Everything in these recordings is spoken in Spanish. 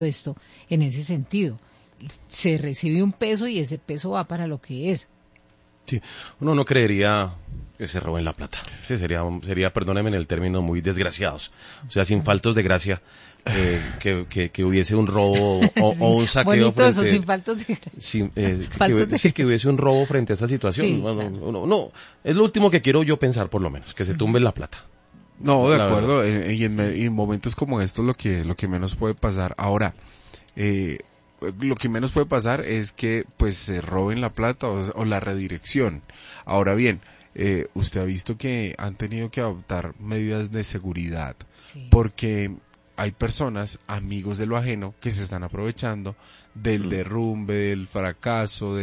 esto en ese sentido. Se recibe un peso y ese peso va para lo que es. Sí, uno no creería que se roben la plata. Sí, sería, perdónenme en el término, muy desgraciados. O sea, sin faltos de gracia, que hubiese un robo o un saqueo bonito eso, frente... sin faltos de gracia. Que hubiese un robo frente a esa situación. Sí, Bueno, claro. no, es lo último que quiero yo pensar, por lo menos, que se tumbe la plata. No, de La verdad. acuerdo, y en momentos como estos lo que menos puede pasar. Ahora, lo que menos puede pasar es que pues se roben la plata o la redirección. Ahora bien, usted ha visto que han tenido que adoptar medidas de seguridad Sí. porque hay personas, amigos de lo ajeno, que se están aprovechando del derrumbe, del fracaso,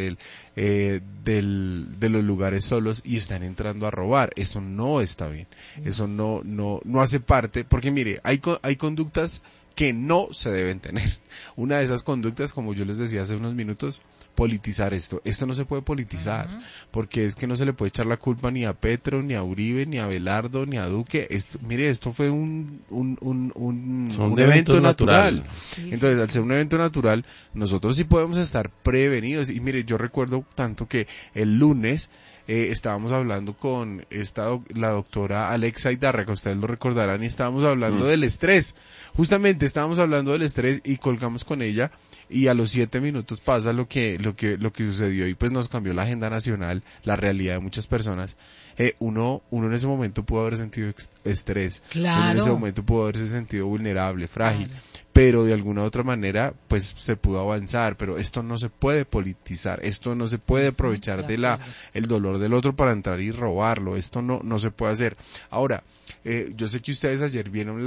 de los lugares solos y están entrando a robar. Eso no está bien. Eso no hace parte, porque mire, hay conductas que no se deben tener. Una de esas conductas, como yo les decía hace unos minutos, politizar esto. Esto no se puede politizar, porque es que no se le puede echar la culpa ni a Petro, ni a Uribe, ni a Belardo, ni a Duque. Mire, esto fue un evento natural. Sí, Entonces, sí, al ser un evento natural, nosotros sí podemos estar prevenidos. Y mire, yo recuerdo tanto que el lunes estábamos hablando con la doctora Alexa Idarra, que ustedes lo recordarán, y estábamos hablando del estrés. Justamente estábamos hablando del estrés y colgamos con ella, y a los 7 minutos pasa lo que sucedió, y pues nos cambió la agenda nacional, la realidad de muchas personas. Uno en ese momento pudo haber sentido estrés. Claro. Uno en ese momento pudo haberse sentido vulnerable, frágil. Claro. Pero de alguna u otra manera, pues se pudo avanzar, pero esto no se puede politizar, esto no se puede aprovechar el dolor del otro para entrar y robarlo, esto no se puede hacer. Ahora, yo sé que ustedes ayer vieron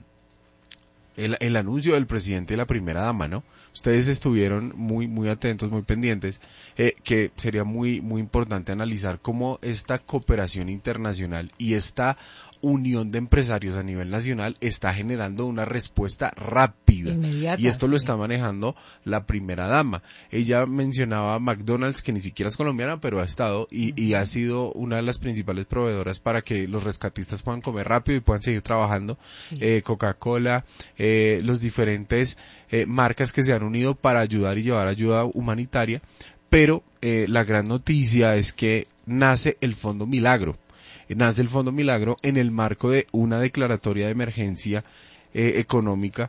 el anuncio del presidente y la primera dama, ¿no? Ustedes estuvieron muy atentos, muy pendientes, que sería muy importante analizar cómo esta cooperación internacional y esta unión de empresarios a nivel nacional está generando una respuesta rápida. Inmediata, Y esto lo sí. está manejando la primera dama. Ella mencionaba a McDonald's, que ni siquiera es colombiana, pero ha estado y ha sido una de las principales proveedoras para que los rescatistas puedan comer rápido y puedan seguir trabajando. Sí. Coca-Cola, los diferentes marcas que se han unido para ayudar y llevar ayuda humanitaria. Pero la gran noticia es que nace el Fondo Milagro. Nace el Fondo Milagro en el marco de una declaratoria de emergencia económica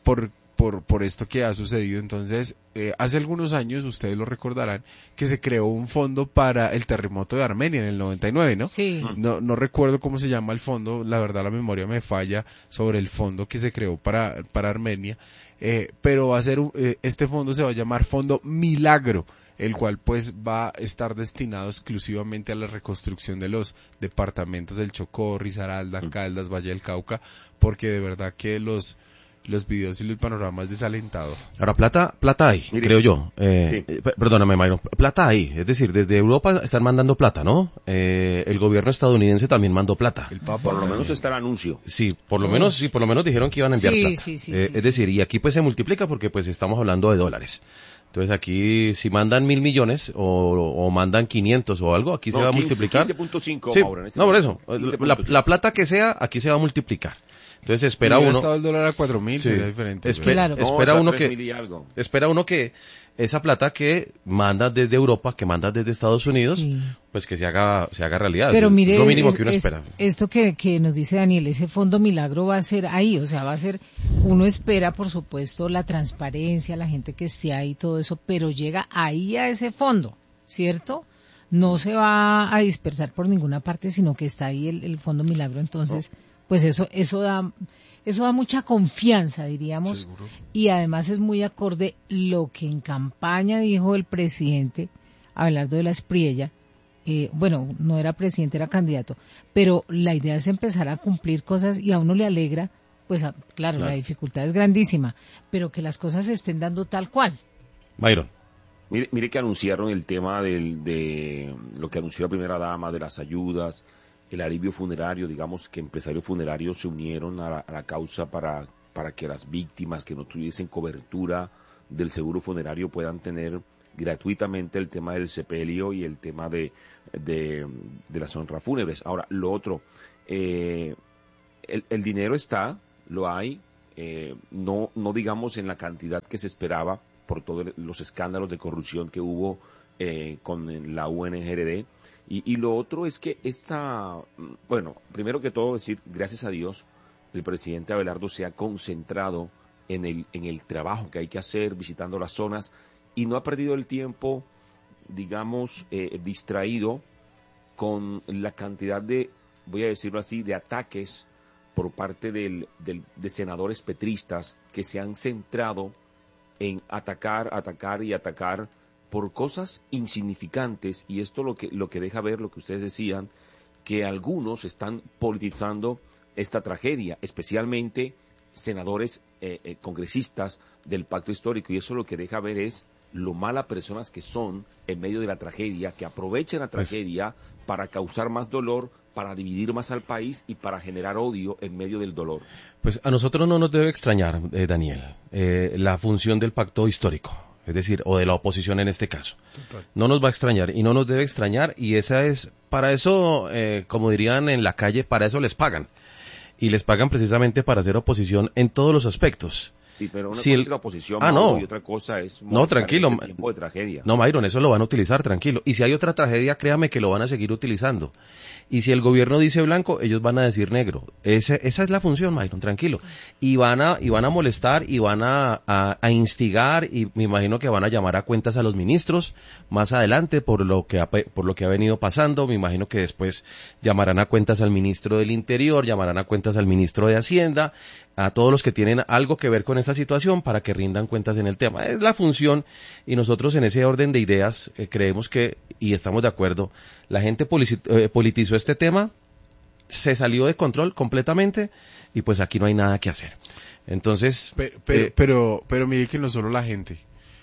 por esto que ha sucedido. Entonces, hace algunos años, ustedes lo recordarán, que se creó un fondo para el terremoto de Armenia en el 99, ¿no? Sí. No recuerdo cómo se llama el fondo, la verdad la memoria me falla sobre el fondo que se creó para Armenia, pero va a ser, este fondo se va a llamar Fondo Milagro, el cual pues va a estar destinado exclusivamente a la reconstrucción de los departamentos del Chocó, Risaralda, Caldas, Valle del Cauca, porque de verdad que los videos y los panoramas desalentado. Ahora, plata hay, Mire, creo yo. sí. Perdóname, Mayron. Plata hay. Es decir, desde Europa están mandando plata, ¿no? El gobierno estadounidense también mandó plata. El Papa Por lo también. menos está el anuncio. Sí, por lo menos dijeron que iban a enviar Sí, plata. sí, sí, Es decir, y aquí pues se multiplica porque pues estamos hablando de dólares. Entonces aquí si mandan 1.000 millones o mandan 500 o algo, aquí se va a multiplicar. 15.5, Sí, Mauro, en este no, por momento. eso. 15.5. La plata que sea, aquí se va a multiplicar. Entonces espera Hubiera uno. estado el dólar a 4.000, Sí. sería diferente. Claro. No, Espera está uno 3.000 y algo. espera uno que esa plata que manda desde Europa, que manda desde Estados Unidos, Sí. pues que se haga realidad. Pero Es mire, lo mínimo que uno espera. esto que nos dice Daniel, ese Fondo Milagro va a ser ahí, o sea, va a ser, uno espera, por supuesto, la transparencia, la gente que esté ahí, todo eso, pero llega ahí a ese fondo, ¿cierto? No se va a dispersar por ninguna parte, sino que está ahí el Fondo Milagro, entonces, pues eso da mucha confianza, diríamos, Seguro. y además es muy acorde lo que en campaña dijo el presidente, Abelardo de la Espriella. Bueno, no era presidente, era candidato, pero la idea es empezar a cumplir cosas y a uno le alegra, pues claro, la dificultad es grandísima, pero que las cosas se estén dando tal cual. Byron. Mire que anunciaron el tema de lo que anunció la primera dama, de las ayudas, el alivio funerario, digamos que empresarios funerarios se unieron a la causa para que las víctimas que no tuviesen cobertura del seguro funerario puedan tener gratuitamente el tema del sepelio y el tema de las honras fúnebres. Ahora, lo otro, el dinero está, lo hay, no digamos en la cantidad que se esperaba por todos los escándalos de corrupción que hubo con la UNGRD. Y lo otro es que primero que todo decir, gracias a Dios, el presidente Abelardo se ha concentrado en el trabajo que hay que hacer, visitando las zonas, y no ha perdido el tiempo, digamos, distraído con la cantidad de, voy a decirlo así, de ataques por parte de senadores petristas que se han centrado en atacar por cosas insignificantes, y esto lo que deja ver lo que ustedes decían, que algunos están politizando esta tragedia, especialmente senadores congresistas del pacto histórico, y eso lo que deja ver es lo malas personas que son en medio de la tragedia, que aprovechan la tragedia para causar más dolor, para dividir más al país y para generar odio en medio del dolor. Pues a nosotros no nos debe extrañar, Daniel, la función del pacto histórico, es decir, o de la oposición en este caso. Total. No nos va a extrañar y no nos debe extrañar, y para eso, como dirían en la calle, para eso les pagan. Y les pagan precisamente para hacer oposición en todos los aspectos. Sí, pero una cosa es la oposición, no. Y otra cosa es tranquilo. Ese tiempo de tragedia. No, Myron, eso lo van a utilizar, tranquilo. Y si hay otra tragedia, créame que lo van a seguir utilizando. Y si el gobierno dice blanco, ellos van a decir negro. Esa es la función, Myron, tranquilo. Y van a molestar y van a instigar, y me imagino que van a llamar a cuentas a los ministros más adelante por lo que ha venido pasando. Me imagino que después llamarán a cuentas al ministro del Interior, llamarán a cuentas al ministro de Hacienda, a todos los que tienen algo que ver con esta situación para que rindan cuentas en el tema. Es la función, y nosotros en ese orden de ideas creemos que, y estamos de acuerdo, la gente politizó este tema, se salió de control completamente, y pues aquí no hay nada que hacer. Entonces... Pero mire que no solo la gente,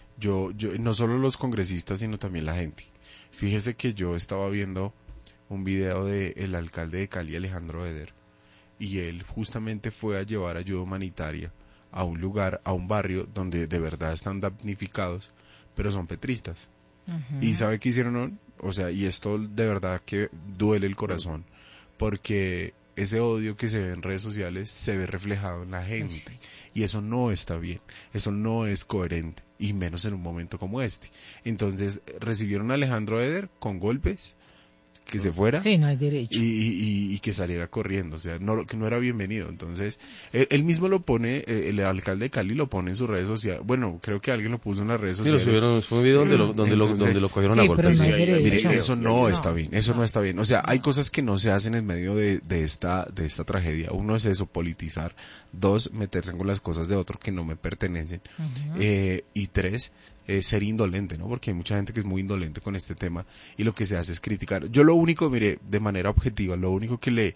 no solo los congresistas, sino también la gente. Fíjese que yo estaba viendo un video del alcalde de Cali, Alejandro Eder, y él justamente fue a llevar ayuda humanitaria a un lugar, a un barrio donde de verdad están damnificados, pero son petristas. Uh-huh. ¿Y sabe qué hicieron? O sea, y esto de verdad que duele el corazón, porque ese odio que se ve en redes sociales se ve reflejado en la gente, y eso no está bien, eso no es coherente, y menos en un momento como este. Entonces recibieron a Alejandro Eder con golpes, que se fuera, sí, no hay derecho, y que saliera corriendo, o sea, que no era bienvenido. Entonces él mismo lo pone, el alcalde de Cali lo pone en sus redes sociales. Bueno, creo que alguien lo puso en las redes sociales. Sí, lo subieron, fue un video donde lo cogieron a golpes. Pero no hay derecho. Mire, eso no está bien, eso no está bien. O sea, hay cosas que no se hacen en medio de esta tragedia. Uno es eso, politizar. Dos, meterse con las cosas de otro que no me pertenecen. Uh-huh. Y tres, ser indolente, ¿no? Porque hay mucha gente que es muy indolente con este tema, y lo que se hace es criticar. Yo lo único, mire, de manera objetiva, lo único que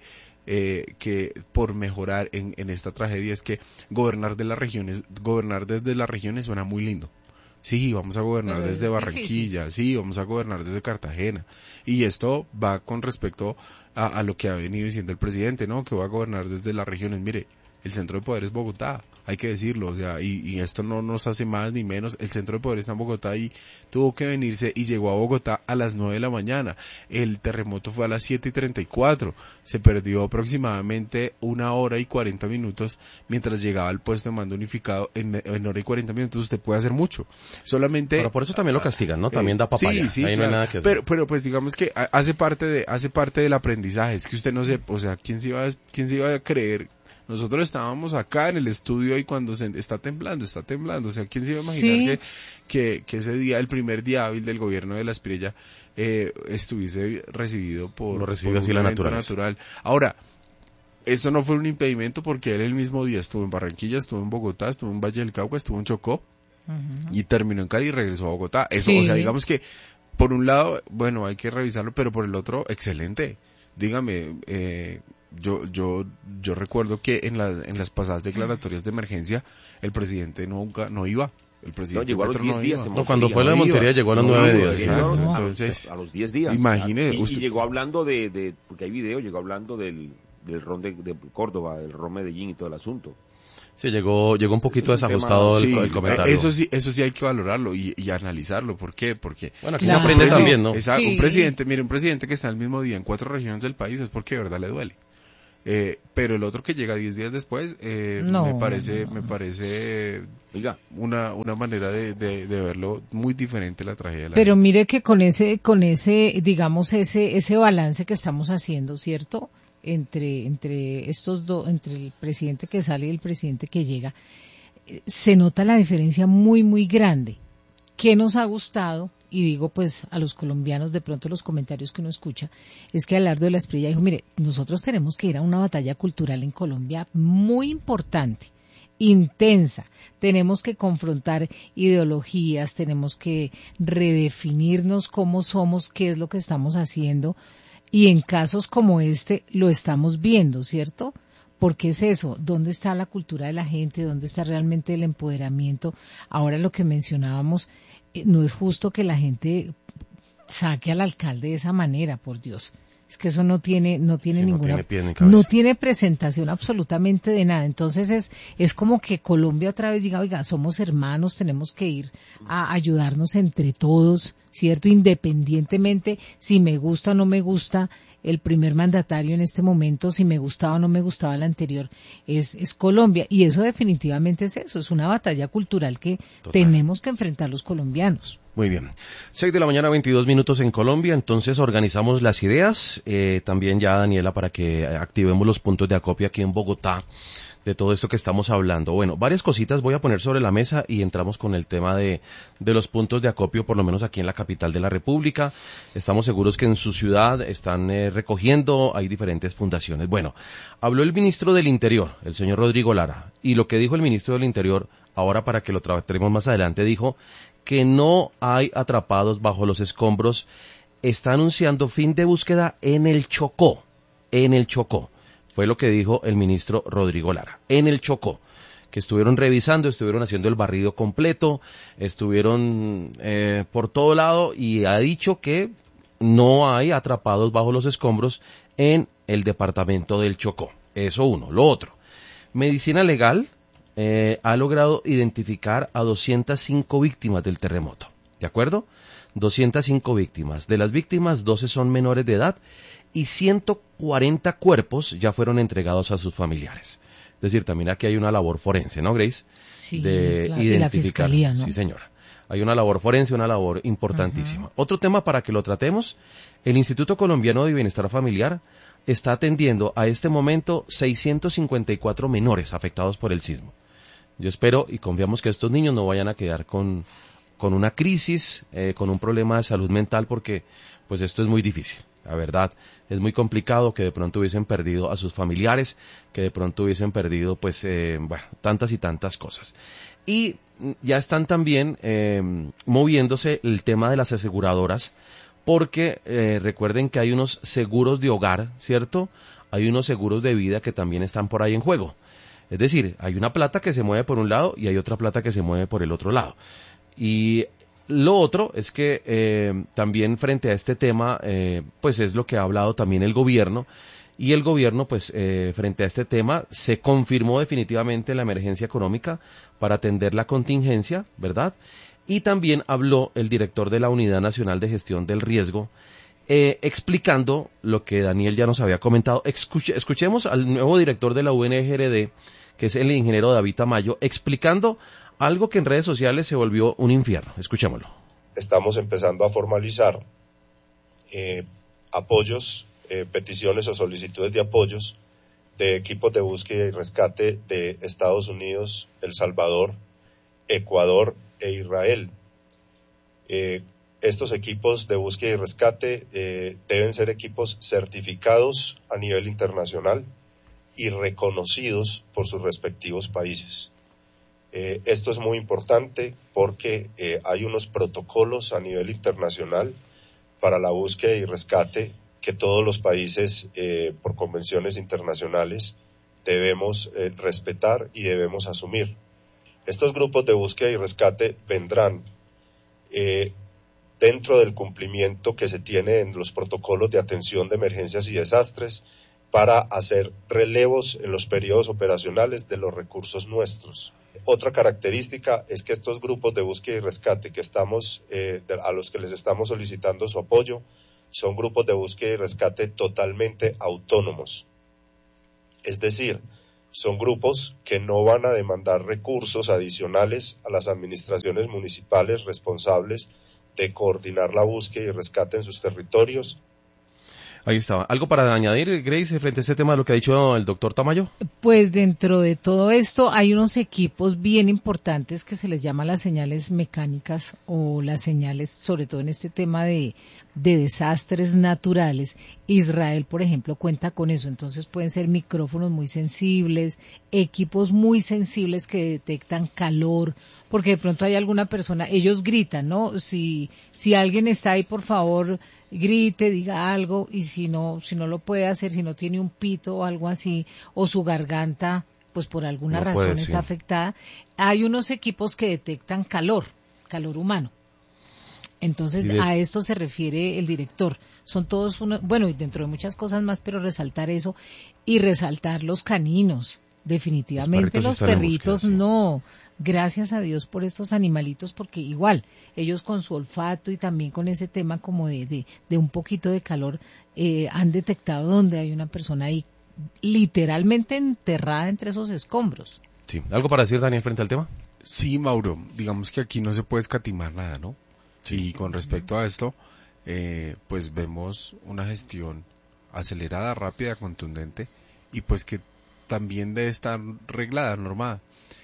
por mejorar en esta tragedia es que gobernar desde las regiones suena muy lindo. Sí, vamos a gobernar desde Barranquilla, sí, vamos a gobernar desde Cartagena. Y esto va con respecto a lo que ha venido diciendo el presidente, ¿no? Que va a gobernar desde las regiones. Mire, el centro de poder es Bogotá, hay que decirlo, o sea, y esto no nos hace más ni menos. El centro de poder está en Bogotá y tuvo que venirse, y llegó a Bogotá a las 9 de la mañana. El terremoto fue a las 7:34, se perdió aproximadamente 1 hora y 40 minutos mientras llegaba al puesto de mando unificado. En hora y 40 minutos usted puede hacer mucho, solamente... Pero por eso también lo castigan, ¿no? También da papaya, sí, ahí claro. No hay nada que hacer. Pero pues digamos que hace parte del aprendizaje, es que usted no se, o sea, ¿quién se iba a creer? Nosotros estábamos acá en el estudio, y cuando está temblando, o sea, ¿quién se iba a imaginar que ese día, el primer día hábil del gobierno de la Espriella, estuviese recibido por un evento natural? Ahora, esto no fue un impedimento, porque él el mismo día estuvo en Barranquilla, estuvo en Bogotá, estuvo en Valle del Cauca, estuvo en Chocó, uh-huh, y terminó en Cali y regresó a Bogotá. Eso, sí. O sea, digamos que, por un lado, bueno, hay que revisarlo, pero por el otro, excelente. Dígame, yo recuerdo que en las pasadas declaratorias de emergencia el presidente no iba. El presidente llegó a los 10 días. No, cuando fue la de Montería llegó a los 9 días. Exacto. Entonces, a los 10 días. Imagine. Y llegó hablando porque hay video, llegó hablando del ron de Córdoba, del ron Medellín y todo el asunto. Sí, llegó un poquito desajustado el comentario. Eso sí hay que valorarlo y analizarlo. ¿Por qué? Porque... Bueno, aquí se aprende también, ¿no? Exacto, sí. Un presidente que está el mismo día en 4 regiones del país, es porque de verdad le duele. Pero el otro que llega 10 días después, me parece Oiga, una manera de verlo muy diferente la tragedia de la Pero gente. mire que con ese, digamos, ese balance que estamos haciendo, ¿cierto? Entre estos dos, entre el presidente que sale y el presidente que llega, se nota la diferencia muy, muy grande. ¿Qué nos ha gustado? Y digo pues a los colombianos, de pronto los comentarios que uno escucha, es que Abelardo de la Espriella dijo, mire, nosotros tenemos que ir a una batalla cultural en Colombia muy importante, intensa, tenemos que confrontar ideologías, tenemos que redefinirnos cómo somos, qué es lo que estamos haciendo, y en casos como este lo estamos viendo, ¿cierto? Porque es eso, ¿dónde está la cultura de la gente? ¿Dónde está realmente el empoderamiento? Ahora lo que mencionábamos, no es justo que la gente saque al alcalde de esa manera, por Dios. Es que eso no tiene Sí, ninguna, no tiene pie ni cabeza. no tiene presentación absolutamente de nada. Entonces es como que Colombia otra vez diga, oiga, somos hermanos, tenemos que ir a ayudarnos entre todos, ¿cierto? Independientemente si me gusta o no me gusta el primer mandatario en este momento, si me gustaba o no me gustaba el anterior, es Colombia. Y eso definitivamente es eso, es una batalla cultural que tenemos que enfrentar los colombianos. Muy bien. 6 de la mañana, 22 minutos en Colombia. Entonces organizamos las ideas. También ya, Daniela, para que activemos los puntos de acopio aquí en Bogotá de todo esto que estamos hablando. Bueno, varias cositas voy a poner sobre la mesa y entramos con el tema de los puntos de acopio, por lo menos aquí en la capital de la República. Estamos seguros que en su ciudad están recogiendo, hay diferentes fundaciones. Bueno, habló el ministro del Interior, el señor Rodrigo Lara, y lo que dijo el ministro del Interior, ahora para que lo tratemos más adelante, dijo que no hay atrapados bajo los escombros. Está anunciando fin de búsqueda en el Chocó, fue lo que dijo el ministro Rodrigo Lara, en el Chocó, que estuvieron revisando, estuvieron haciendo el barrido completo, estuvieron por todo lado y ha dicho que no hay atrapados bajo los escombros en el departamento del Chocó. Eso uno. Lo otro, Medicina Legal ha logrado identificar a 205 víctimas del terremoto, ¿de acuerdo? 205 víctimas. De las víctimas, 12 son menores de edad y 140 cuerpos ya fueron entregados a sus familiares. Es decir, también aquí hay una labor forense, ¿no, Grace? Sí, De claro. identificar. Y la fiscalía, ¿no? Sí, señora. Hay una labor forense, una labor importantísima. Otro tema para que lo tratemos, el Instituto Colombiano de Bienestar Familiar está atendiendo a este momento 654 menores afectados por el sismo. Yo espero y confiamos que estos niños no vayan a quedar con una crisis, con un problema de salud mental, porque pues esto es muy difícil. La verdad, es muy complicado que de pronto hubiesen perdido a sus familiares, que de pronto hubiesen perdido, pues, tantas y tantas cosas. Y ya están también moviéndose el tema de las aseguradoras, porque recuerden que hay unos seguros de hogar, ¿cierto? Hay unos seguros de vida que también están por ahí en juego. Es decir, hay una plata que se mueve por un lado y hay otra plata que se mueve por el otro lado. Y lo otro es que también frente a este tema, pues es lo que ha hablado también el gobierno, y el gobierno, pues frente a este tema, se confirmó definitivamente la emergencia económica para atender la contingencia, ¿verdad? Y también habló el director de la Unidad Nacional de Gestión del Riesgo, explicando lo que Daniel ya nos había comentado. Escuchemos al nuevo director de la UNGRD, que es el ingeniero David Tamayo, explicando algo que en redes sociales se volvió un infierno. Escuchémoslo. Estamos empezando a formalizar apoyos, peticiones o solicitudes de apoyos de equipos de búsqueda y rescate de Estados Unidos, El Salvador, Ecuador e Israel. Estos equipos de búsqueda y rescate deben ser equipos certificados a nivel internacional y reconocidos por sus respectivos países. Esto es muy importante porque hay unos protocolos a nivel internacional para la búsqueda y rescate que todos los países, por convenciones internacionales, debemos respetar y debemos asumir. Estos grupos de búsqueda y rescate vendrán dentro del cumplimiento que se tiene en los protocolos de atención de emergencias y desastres para hacer relevos en los periodos operacionales de los recursos nuestros. Otra característica es que estos grupos de búsqueda y rescate que a los que les estamos solicitando su apoyo son grupos de búsqueda y rescate totalmente autónomos. Es decir, son grupos que no van a demandar recursos adicionales a las administraciones municipales responsables de coordinar la búsqueda y rescate en sus territorios. Ahí estaba. ¿Algo para añadir, Grace, frente a este tema de lo que ha dicho el doctor Tamayo? Pues dentro de todo esto hay unos equipos bien importantes que se les llama las señales mecánicas o las señales, sobre todo en este tema de desastres naturales. Israel, por ejemplo, cuenta con eso. Entonces pueden ser micrófonos muy sensibles, equipos muy sensibles que detectan calor, porque de pronto hay alguna persona, ellos gritan, ¿no? Si alguien está ahí, por favor, grite, diga algo, y si no lo puede hacer, si no tiene un pito o algo así, o su garganta, pues por alguna razón está afectada, hay unos equipos que detectan calor humano. Entonces, a esto se refiere el director. Son todos bueno, y dentro de muchas cosas más, pero resaltar eso y resaltar los caninos. Definitivamente los perritos no. Gracias a Dios por estos animalitos, porque igual ellos con su olfato y también con ese tema como de un poquito de calor han detectado donde hay una persona ahí literalmente enterrada entre esos escombros. Sí. ¿Algo para decir, Daniel, frente al tema? Sí, Mauro, digamos que aquí no se puede escatimar nada, ¿no? Sí. Y con respecto a esto, pues vemos una gestión acelerada, rápida, contundente, y pues que también debe estar reglada, normada.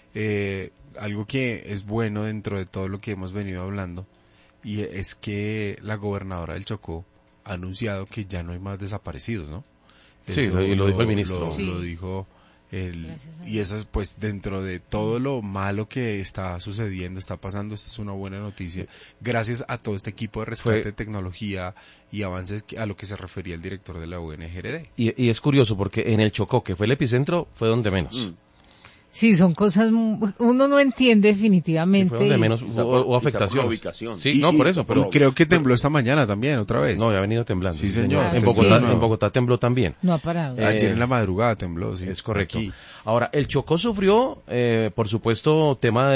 Algo que es bueno dentro de todo lo que hemos venido hablando, y es que la gobernadora del Chocó ha anunciado que ya no hay más desaparecidos, ¿no? Sí, y lo dijo el ministro. Lo dijo y eso es, pues, dentro de todo lo malo que está sucediendo, está pasando, esta es una buena noticia, gracias a todo este equipo de rescate, tecnología y avances a lo que se refería el director de la UNGRD. Y es curioso porque en el Chocó, que fue el epicentro, fue donde menos. Sí, son cosas, uno no entiende definitivamente. Fue donde menos hubo afectación. Sí, no, por eso, pero... Y creo que tembló esta mañana también, otra vez. No, ya ha venido temblando. Sí, señor. En Bogotá tembló también. No ha parado. Ayer en la madrugada tembló, sí. Es correcto. Aquí. Ahora, el Chocó sufrió, por supuesto, tema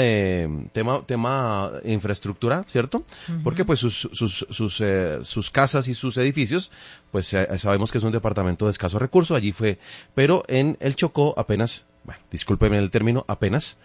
infraestructura, ¿cierto? Uh-huh. Porque pues sus casas y sus edificios, pues sabemos que es un departamento de escasos recursos, allí fue, pero en el Chocó apenas, bueno, discúlpeme el término, apenas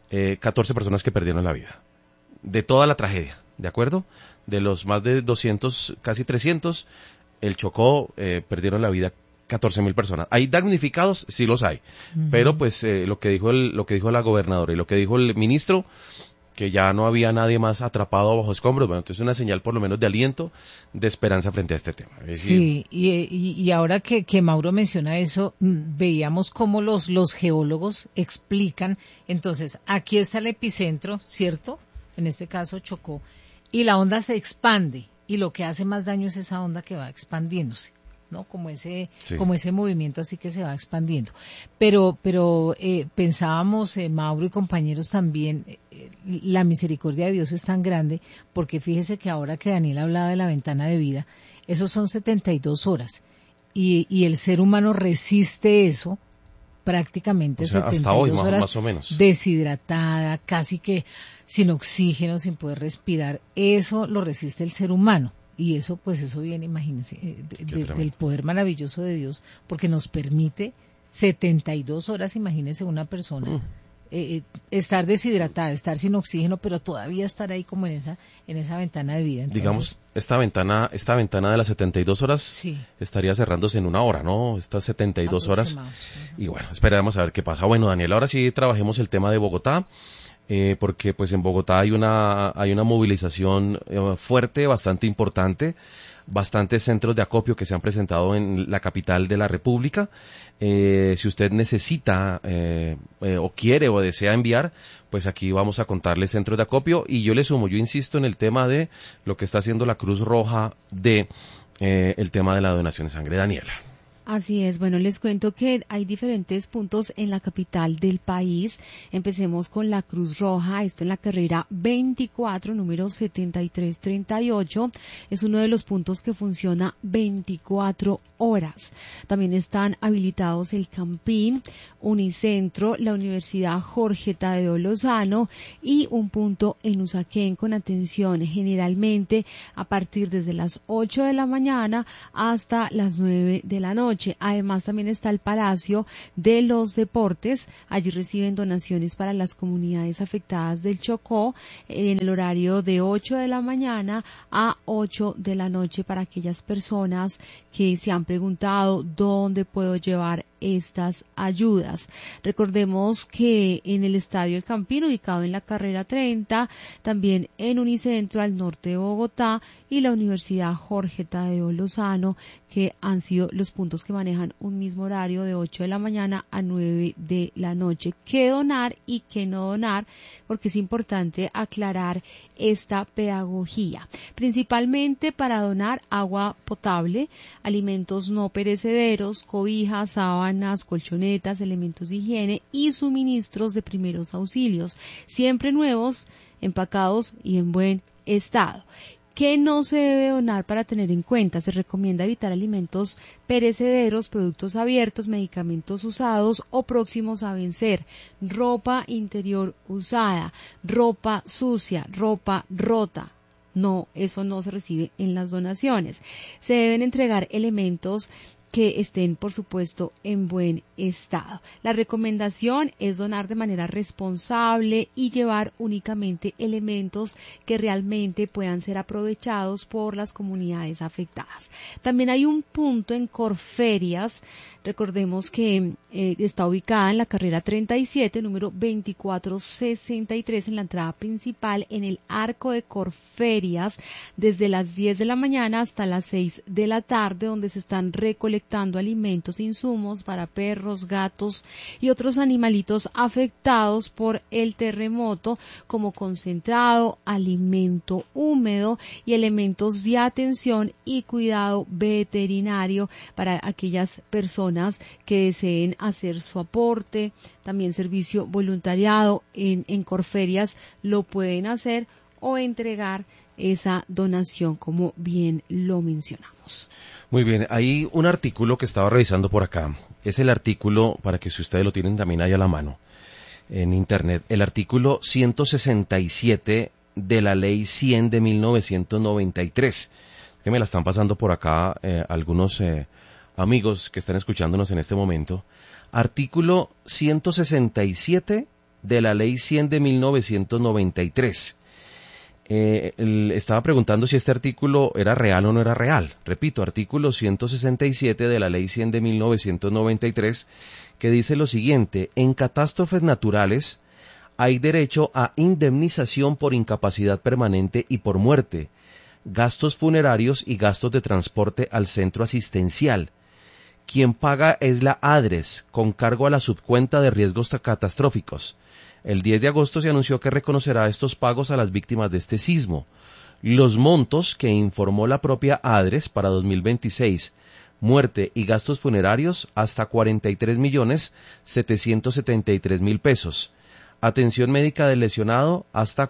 14 personas que perdieron la vida. De toda la tragedia, ¿de acuerdo? De los más de 200, casi 300, el Chocó perdieron la vida 14.000 personas. ¿Hay damnificados? Sí los hay. Uh-huh. Pero pues lo que dijo la gobernadora y lo que dijo el ministro, que ya no había nadie más atrapado bajo escombros. Bueno, entonces es una señal por lo menos de aliento, de esperanza frente a este tema. Sí, y ahora que Mauro menciona eso, veíamos cómo los geólogos explican. Entonces, aquí está el epicentro, ¿cierto? En este caso Chocó, y la onda se expande, y lo que hace más daño es esa onda que va expandiéndose, ¿no? Como ese movimiento así que se va expandiendo. Pero pensábamos, Mauro y compañeros también, la misericordia de Dios es tan grande, porque fíjese que ahora que Daniel hablaba de la ventana de vida, esos son 72 horas, y el ser humano resiste eso prácticamente, 72 hasta hoy, horas más o menos, deshidratada, casi que sin oxígeno, sin poder respirar. Eso lo resiste el ser humano. Y eso, pues eso viene, imagínense, del poder maravilloso de Dios, porque nos permite 72 horas, imagínense una persona, estar deshidratada, estar sin oxígeno, pero todavía estar ahí como en esa ventana de vida. Entonces, digamos, esta ventana de las 72 horas sí, estaría cerrándose en una hora, ¿no? Estas 72 horas. Y bueno, esperaremos a ver qué pasa. Bueno, Daniel, ahora sí trabajemos el tema de Bogotá. Porque pues en Bogotá hay una movilización fuerte, bastante importante, bastantes centros de acopio que se han presentado en la capital de la República. Si usted necesita o quiere o desea enviar, pues aquí vamos a contarle centros de acopio, y yo insisto en el tema de lo que está haciendo la Cruz Roja de el tema de la donación de sangre. Daniela. Así es, bueno, les cuento que hay diferentes puntos en la capital del país. Empecemos con la Cruz Roja, esto en la carrera 24, número 7338. Es uno de los puntos que funciona 24 horas. También están habilitados el Campín, Unicentro, la Universidad Jorge Tadeo Lozano y un punto en Usaquén con atención generalmente a partir desde las 8 de la mañana hasta las 9 de la noche. noche. Además también está el Palacio de los Deportes. Allí reciben donaciones para las comunidades afectadas del Chocó en el horario de 8 de la mañana a 8 de la noche para aquellas personas que se han preguntado dónde puedo llevar estas ayudas. Recordemos que en el Estadio El Campín, ubicado en la carrera 30, también en Unicentro al norte de Bogotá y la Universidad Jorge Tadeo Lozano, que han sido los puntos que manejan un mismo horario de 8 de la mañana a 9 de la noche. ¿Qué donar y qué no donar? Porque es importante aclarar esta pedagogía. Principalmente para donar agua potable, alimentos no perecederos, cobijas, sábanas, colchonetas, elementos de higiene y suministros de primeros auxilios, siempre nuevos, empacados y en buen estado. ¿Qué no se debe donar para tener en cuenta? Se recomienda evitar alimentos perecederos, productos abiertos, medicamentos usados o próximos a vencer, ropa interior usada, ropa sucia, ropa rota. No, eso no se recibe en las donaciones. Se deben entregar elementos que estén, por supuesto, en buen estado. La recomendación es donar de manera responsable y llevar únicamente elementos que realmente puedan ser aprovechados por las comunidades afectadas. También hay un punto en Corferias, recordemos que está ubicada en la carrera 37, número 2463, en la entrada principal, en el Arco de Corferias, desde las 10 de la mañana hasta las 6 de la tarde, donde se están recolectando alimentos e insumos para perros, gatos y otros animalitos afectados por el terremoto, como concentrado, alimento húmedo y elementos de atención y cuidado veterinario para aquellas personas que deseen hacer su aporte. También servicio voluntariado en Corferias lo pueden hacer o entregar esa donación, como bien lo mencionamos. Muy bien, hay un artículo que estaba revisando por acá. Es el artículo, para que si ustedes lo tienen también ahí a la mano, en internet, el artículo 167 de la Ley 100 de 1993. Que me la están pasando por acá algunos amigos que están escuchándonos en este momento. Artículo 167 de la Ley 100 de 1993. Estaba preguntando si este artículo era real o no era real. Repito, artículo 167 de la Ley 100 de 1993, que dice lo siguiente: en catástrofes naturales hay derecho a indemnización por incapacidad permanente y por muerte, gastos funerarios y gastos de transporte al centro asistencial. Quien paga es la ADRES, con cargo a la subcuenta de riesgos catastróficos. El 10 de agosto se anunció que reconocerá estos pagos a las víctimas de este sismo. Los montos que informó la propia ADRES para 2026, muerte y gastos funerarios, hasta 43.773.000 pesos. Atención médica del lesionado, hasta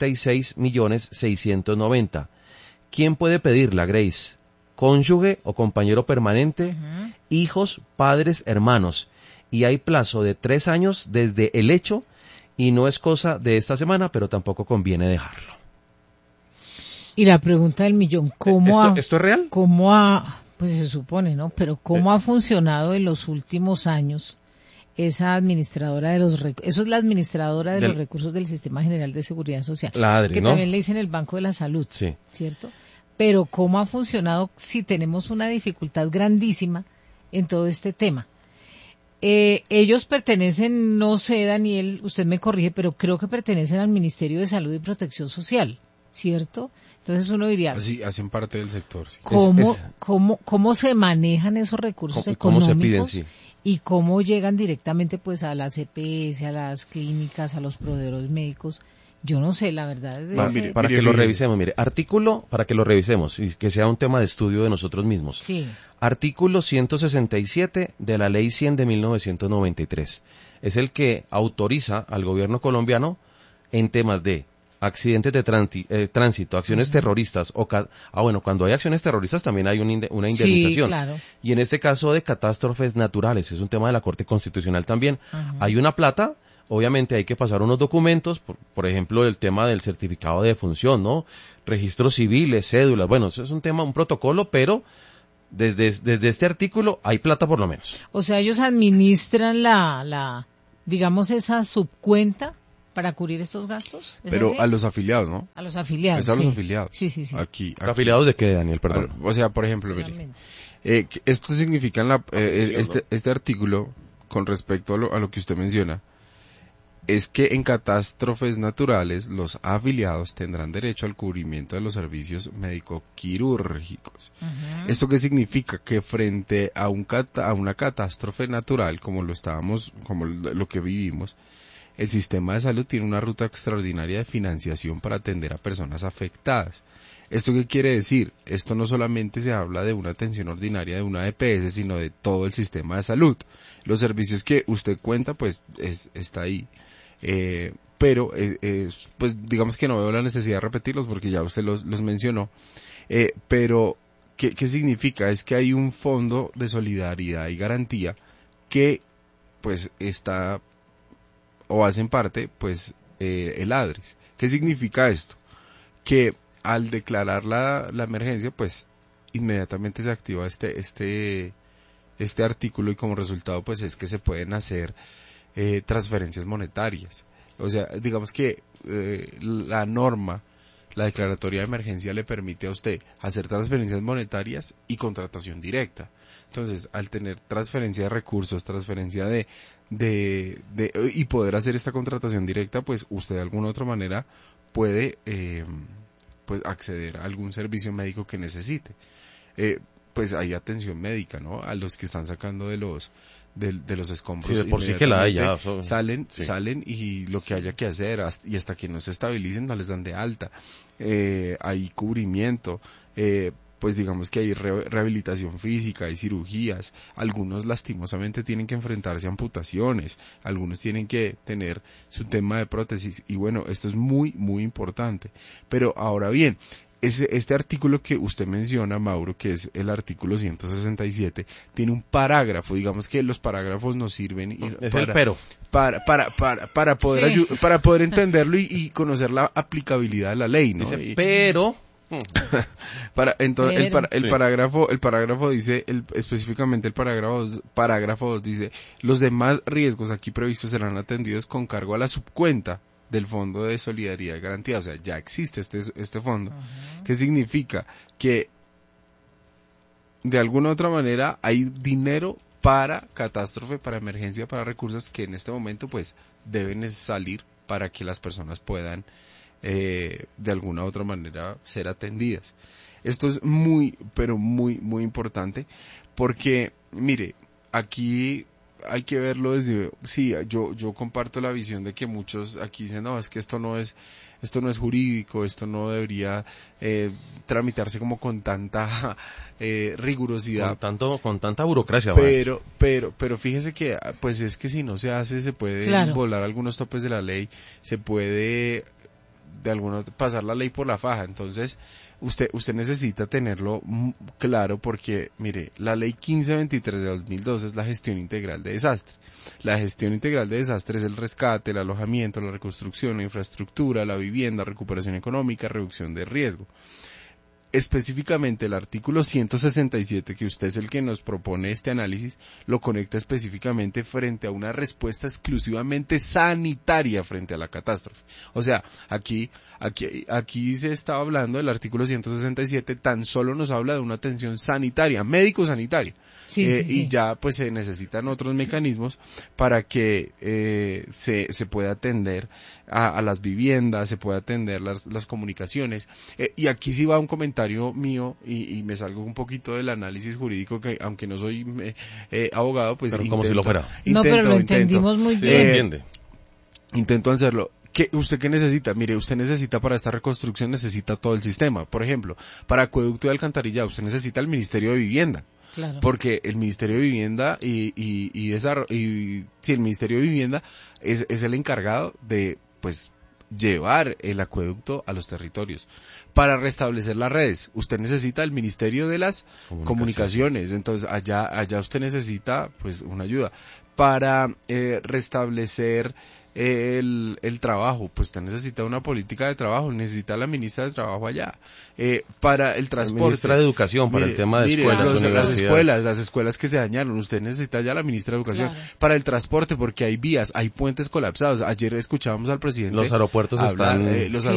46.690.000. ¿Quién puede pedirla, Grace? Cónyuge o compañero permanente, hijos, padres, hermanos. Y hay plazo de 3 años desde el hecho. Y no es cosa de esta semana, pero tampoco conviene dejarlo. Y la pregunta del millón, ¿cómo ¿Esto es real? Pues se supone, ¿no? Pero ¿cómo ha funcionado en los últimos años esa administradora de los recursos? Eso es la administradora de los recursos del Sistema General de Seguridad Social. La ADRI, que ¿no? también le dicen el Banco de la Salud, sí, ¿cierto? Pero ¿cómo ha funcionado si tenemos una dificultad grandísima en todo este tema? Ellos pertenecen, no sé, Daniel, usted me corrige, pero creo que pertenecen al Ministerio de Salud y Protección Social, ¿cierto? Entonces uno diría... Así hacen parte del sector, sí. ¿Cómo se manejan esos recursos económicos? ¿Cómo se piden, sí? Y cómo llegan directamente pues a las EPS, a las clínicas, a los proveedores médicos. Yo no sé, la verdad. Para que lo revisemos, artículo, para que lo revisemos y que sea un tema de estudio de nosotros mismos. Sí. Artículo 167 de la Ley 100 de 1993. Es el que autoriza al gobierno colombiano en temas de accidentes de tránsito, acciones terroristas, cuando hay acciones terroristas también hay una indemnización. Sí, claro. Y en este caso de catástrofes naturales, es un tema de la Corte Constitucional también. Hay una plata. Obviamente hay que pasar unos documentos, por ejemplo, el tema del certificado de defunción, ¿no? Registros civiles, cédulas, bueno, eso es un tema, un protocolo, pero desde este artículo hay plata por lo menos. O sea, ellos administran digamos, esa subcuenta para cubrir estos gastos. Pero así? a los afiliados, ¿no? A los afiliados. Es a los sí. afiliados. Sí. Aquí. ¿Afiliados de qué, Daniel? Perdón. O sea, por ejemplo, mire, esto significa este artículo, con respecto a lo que usted menciona, es que en catástrofes naturales los afiliados tendrán derecho al cubrimiento de los servicios médico-quirúrgicos. Uh-huh. ¿Esto qué significa? Que frente a una catástrofe natural, como lo que vivimos, el sistema de salud tiene una ruta extraordinaria de financiación para atender a personas afectadas. ¿Esto qué quiere decir? Esto no solamente se habla de una atención ordinaria de una EPS, sino de todo el sistema de salud. Los servicios que usted cuenta, pues, está ahí. Pero pues digamos que no veo la necesidad de repetirlos porque ya usted los mencionó. Pero, ¿qué significa? Es que hay un fondo de solidaridad y garantía que, pues, está o hacen parte, pues, el ADRES. ¿Qué significa esto? Que al declarar la emergencia, pues, inmediatamente se activa este artículo y como resultado, pues, es que se pueden hacer transferencias monetarias. O sea, digamos que la norma, la declaratoria de emergencia le permite a usted hacer transferencias monetarias y contratación directa. Entonces, al tener transferencia de recursos, transferencia y poder hacer esta contratación directa, pues usted de alguna u otra manera puede pues acceder a algún servicio médico que necesite. Pues hay atención médica, ¿no? A los que están sacando de los escombros. Sí, de por sí que la hay ya. Salen y lo que haya que hacer y hasta que no se estabilicen no les dan de alta. Hay cubrimiento, pues digamos que hay rehabilitación física, hay cirugías. Algunos lastimosamente tienen que enfrentarse a amputaciones, algunos tienen que tener su tema de prótesis y bueno, esto es muy, muy importante. Pero ahora bien, este artículo que usted menciona, Mauro, que es el artículo 167, tiene un parágrafo. Digamos que los parágrafos nos sirven para poder entenderlo y conocer la aplicabilidad de la ley, ¿no? Dice, pero entonces el parágrafo dice específicamente el parágrafo 2 dice: los demás riesgos aquí previstos serán atendidos con cargo a la subcuenta del Fondo de Solidaridad y Garantía. O sea, ya existe este fondo. Uh-huh. ¿Qué significa? Que de alguna u otra manera hay dinero para catástrofe, para emergencia, para recursos que en este momento pues deben salir para que las personas puedan de alguna u otra manera ser atendidas. Esto es muy, pero muy, muy importante porque, mire, aquí hay que verlo desde, sí, yo comparto la visión de que muchos aquí dicen, no, es que esto no es jurídico, esto no debería tramitarse como con tanta rigurosidad. Con tanta burocracia. Pero fíjese que, pues es que si no se hace, se puede volar algunos topes de la ley, se puede pasar la ley por la faja. Entonces, usted necesita tenerlo claro porque, mire, la ley 1523 de 2002 es la gestión integral de desastre. La gestión integral de desastre es el rescate, el alojamiento, la reconstrucción, la infraestructura, la vivienda, recuperación económica, reducción de riesgo. Específicamente el artículo 167, que usted es el que nos propone este análisis, lo conecta específicamente frente a una respuesta exclusivamente sanitaria frente a la catástrofe. O sea, aquí se está hablando del artículo 167, tan solo nos habla de una atención sanitaria, médico-sanitaria. Sí. Y ya pues se necesitan otros mecanismos para que se pueda atender a las viviendas, se pueda atender las comunicaciones. Y aquí sí va un comentario mío y me salgo un poquito del análisis jurídico, que aunque no soy abogado, pues pero como si lo fuera. Pero lo entendimos muy bien. Intento hacerlo. ¿Usted qué necesita? Mire, usted necesita para esta reconstrucción, necesita todo el sistema. Por ejemplo, para acueducto y alcantarillado, usted necesita el Ministerio de Vivienda. Claro. Porque el Ministerio de Vivienda el Ministerio de Vivienda es el encargado de, pues, llevar el acueducto a los territorios. Para restablecer las redes, usted necesita el Ministerio de las Comunicaciones. Entonces, allá usted necesita, pues, una ayuda. Para restablecer el trabajo, pues usted necesita una política de trabajo, necesita a la ministra de Trabajo allá. Para el transporte. La ministra de Educación, para el tema de escuelas, las escuelas que se dañaron, usted necesita ya la ministra de Educación. Claro. Para el transporte, porque hay vías, hay puentes colapsados. Ayer escuchábamos al presidente. Los aeropuertos están...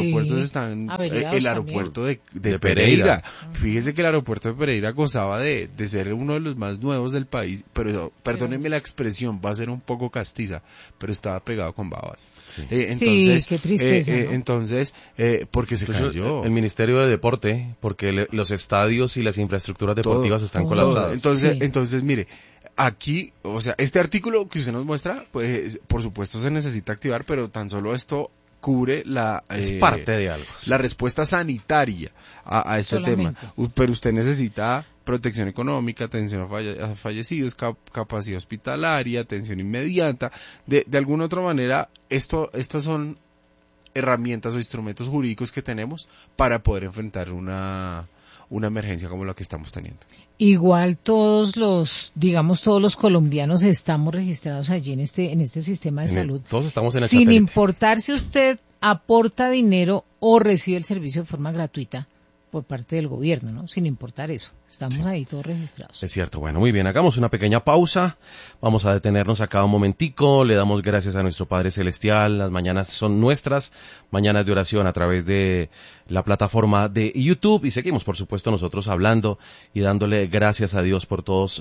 el aeropuerto de Pereira. Fíjese que el aeropuerto de Pereira gozaba de ser uno de los más nuevos del país, pero perdónenme la expresión, va a ser un poco castiza, pero estaba pegado con babas. Sí. Entonces, qué tristeza, ¿no? Entonces, porque se cayó. El Ministerio de Deporte, porque los estadios y las infraestructuras deportivas están colapsadas. Entonces, mire, aquí, o sea, este artículo que usted nos muestra, pues, por supuesto se necesita activar, pero tan solo esto cubre es parte de algo. La respuesta sanitaria a este tema. Pero usted necesita protección económica, atención a fallecidos, capacidad hospitalaria, atención inmediata. De alguna otra manera, estas son herramientas o instrumentos jurídicos que tenemos para poder enfrentar una emergencia como la que estamos teniendo. Igual todos los colombianos estamos registrados allí en este sistema de salud. Todos estamos en el sin satélite. Importar si usted aporta dinero o recibe el servicio de forma gratuita por parte del gobierno, ¿no? Sin importar eso. Estamos ahí todos registrados. Es cierto. Bueno, muy bien. Hagamos una pequeña pausa. Vamos a detenernos acá un momentico. Le damos gracias a nuestro Padre Celestial. Las mañanas son nuestras. Mañanas de oración a través de la plataforma de YouTube. Y seguimos, por supuesto, nosotros hablando y dándole gracias a Dios por todas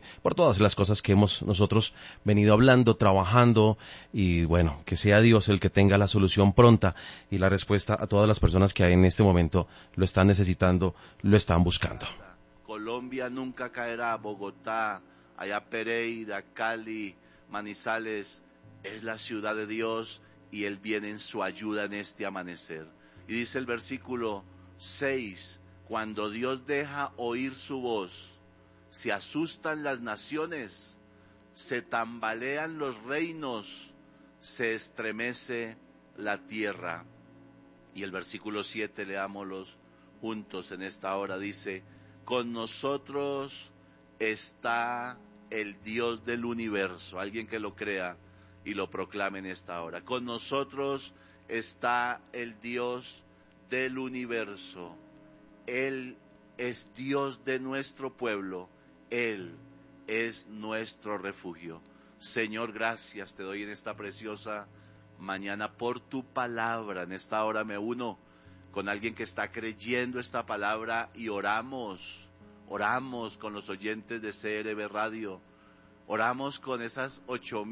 las cosas que hemos nosotros venido hablando, trabajando. Y bueno, que sea Dios el que tenga la solución pronta y la respuesta a todas las personas que en este momento lo están necesitando, lo están buscando. Colombia nunca caerá. Bogotá, allá Pereira, Cali, Manizales, es la ciudad de Dios y Él viene en su ayuda en este amanecer. Y dice el versículo 6, cuando Dios deja oír su voz, se asustan las naciones, se tambalean los reinos, se estremece la tierra. Y el versículo 7, leámoslos juntos en esta hora, dice, con nosotros está el Dios del universo. Alguien que lo crea y lo proclame en esta hora. Con nosotros está el Dios del universo. Él es Dios de nuestro pueblo. Él es nuestro refugio. Señor, gracias te doy en esta preciosa mañana por tu palabra. En esta hora me uno con alguien que está creyendo esta palabra y oramos con los oyentes de CRB Radio, oramos con esas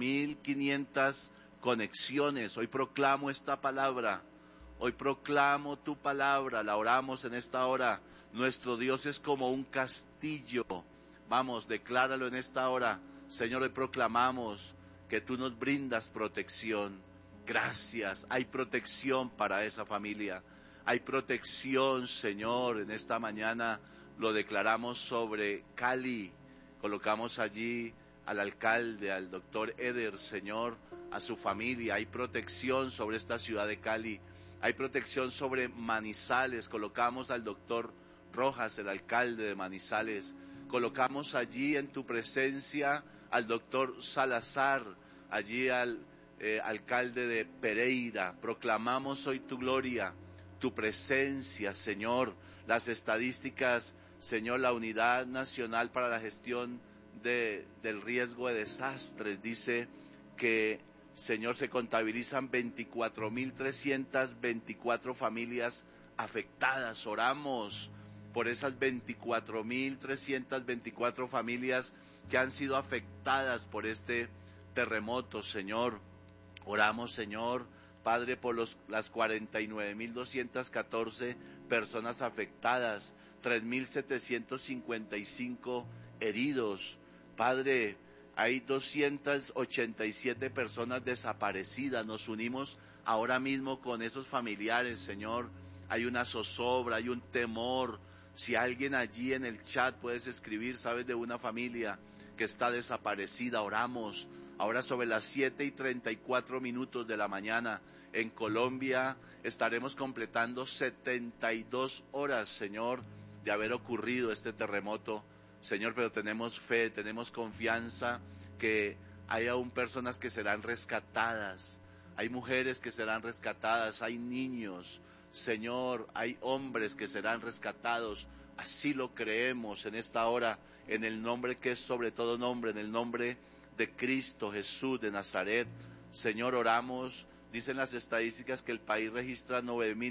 8,500 conexiones. Hoy proclamo esta palabra, hoy proclamo tu palabra, la oramos en esta hora. Nuestro Dios es como un castillo. Vamos, decláralo en esta hora. Señor, hoy proclamamos que tú nos brindas protección. Gracias, hay protección para esa familia. Hay protección, Señor, en esta mañana lo declaramos sobre Cali. Colocamos allí al alcalde, al doctor Eder, Señor, a su familia. Hay protección sobre esta ciudad de Cali. Hay protección sobre Manizales. Colocamos al doctor Rojas, el alcalde de Manizales. Colocamos allí en tu presencia al doctor Salazar, allí al alcalde de Pereira. Proclamamos hoy tu gloria, tu presencia, Señor, las estadísticas, Señor, la Unidad Nacional para la Gestión del Riesgo de Desastres dice que, Señor, se contabilizan 24,324 familias afectadas. Oramos por esas 24,324 familias que han sido afectadas por este terremoto, Señor. Oramos, Señor, Padre, por las 49,214 personas afectadas, 3,755 heridos. Padre, hay 287 personas desaparecidas. Nos unimos ahora mismo con esos familiares, Señor. Hay una zozobra, hay un temor. Si alguien allí en el chat puedes escribir, sabes de una familia que está desaparecida, oramos. Ahora sobre las 7:34 de la mañana en Colombia estaremos completando 72 horas, Señor, de haber ocurrido este terremoto. Señor, pero tenemos fe, tenemos confianza que hay aún personas que serán rescatadas. hay mujeres que serán rescatadas, hay niños, Señor, hay hombres que serán rescatados. Así lo creemos en esta hora, en el nombre que es sobre todo nombre, en el nombre de Cristo Jesús de Nazaret. Señor, oramos, dicen las estadísticas que el país registra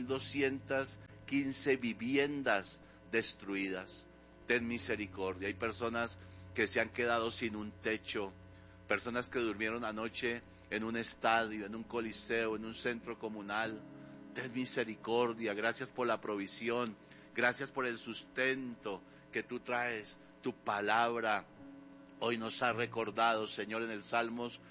9,215 viviendas destruidas. Ten misericordia. Hay personas que se han quedado sin un techo, personas que durmieron anoche en un estadio, en un coliseo, en un centro comunal. Ten misericordia. Gracias por la provisión, gracias por el sustento que tú traes. Tu palabra hoy nos ha recordado, Señor, en el Salmos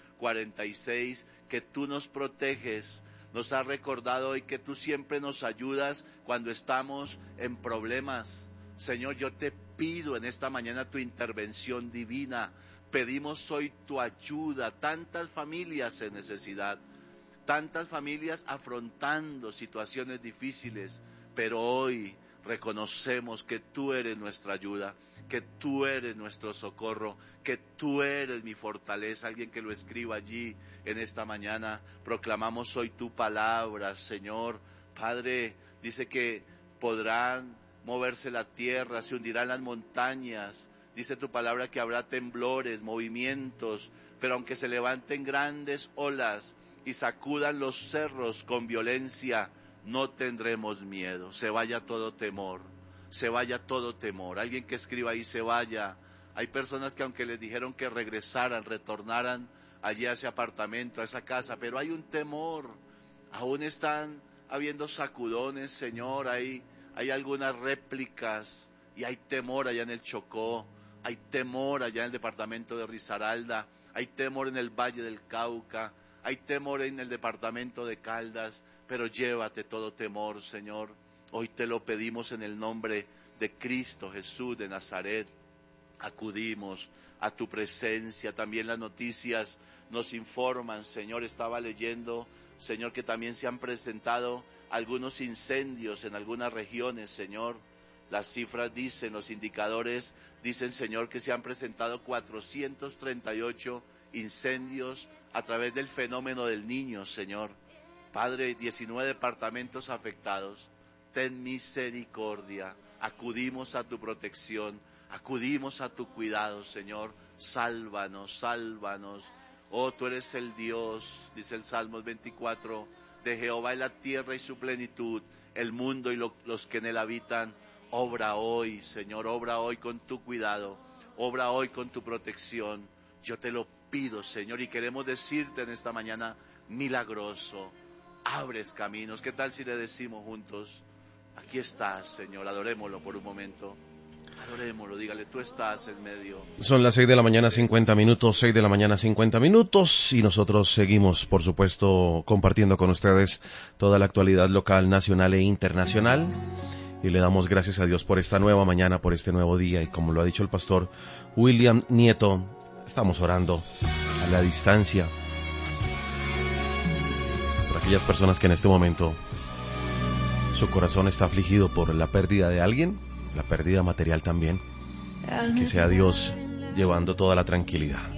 46, que tú nos proteges. Nos ha recordado hoy que tú siempre nos ayudas cuando estamos en problemas. Señor, yo te pido en esta mañana tu intervención divina. Pedimos hoy tu ayuda. Tantas familias en necesidad, tantas familias afrontando situaciones difíciles, pero hoy reconocemos que tú eres nuestra ayuda, que tú eres nuestro socorro, que tú eres mi fortaleza. Alguien que lo escriba allí en esta mañana. Proclamamos hoy tu palabra, Señor. Padre, dice que podrán moverse la tierra, se hundirán las montañas. Dice tu palabra que habrá temblores, movimientos, pero aunque se levanten grandes olas y sacudan los cerros con violencia, no tendremos miedo. Se vaya todo temor, se vaya todo temor. Alguien que escriba ahí, se vaya. Hay personas que aunque les dijeron que regresaran, retornaran allí a ese apartamento, a esa casa, pero hay un temor. Aún están habiendo sacudones, Señor, hay algunas réplicas y hay temor allá en el Chocó, hay temor allá en el departamento de Risaralda, hay temor en el Valle del Cauca, hay temor en el departamento de Caldas, pero llévate todo temor, Señor. Hoy te lo pedimos en el nombre de Cristo Jesús de Nazaret. Acudimos a tu presencia. También las noticias nos informan, Señor, estaba leyendo, Señor, que también se han presentado algunos incendios en algunas regiones, Señor. Las cifras dicen, los indicadores dicen, Señor, que se han presentado 438 incendios a través del fenómeno del Niño, Señor. Padre, 19 departamentos afectados. Ten misericordia. Acudimos a tu protección, acudimos a tu cuidado, Señor. Sálvanos, sálvanos. Oh, tú eres el Dios, dice el Salmos 24, de Jehová es la tierra y su plenitud, el mundo y los que en él habitan. Obra hoy, Señor, obra hoy con tu cuidado, obra hoy con tu protección. Yo te lo pido, Señor, y queremos decirte en esta mañana, milagroso, abres caminos. ¿Qué tal si le decimos juntos? Aquí estás, Señor, adorémoslo por un momento. Adorémoslo, dígale, tú estás en medio. Son las 6 de la mañana 50 minutos, 6 de la mañana 50 minutos, y nosotros seguimos, por supuesto, compartiendo con ustedes toda la actualidad local, nacional e internacional. Y le damos gracias a Dios por esta nueva mañana, por este nuevo día. Y como lo ha dicho el pastor William Nieto, estamos orando a la distancia por aquellas personas que en este momento su corazón está afligido por la pérdida de alguien, la pérdida material también. Que sea Dios llevando toda la tranquilidad.